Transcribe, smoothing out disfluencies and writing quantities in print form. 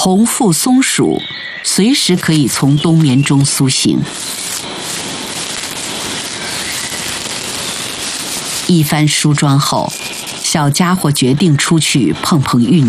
红腹松鼠随时可以从冬眠中苏醒。一番梳妆后，小家伙决定出去碰碰运